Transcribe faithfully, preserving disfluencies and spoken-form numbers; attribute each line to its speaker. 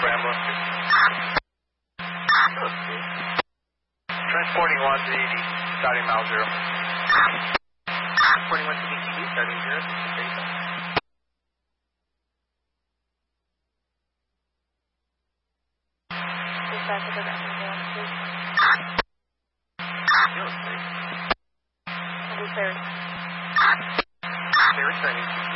Speaker 1: Bravo. Transporting one to eighty, starting mile zero.
Speaker 2: Transporting one to D T B, starting zero.
Speaker 3: Dispatch to the ambulance, please.
Speaker 2: Zero, please.
Speaker 3: And the third.
Speaker 2: They were starting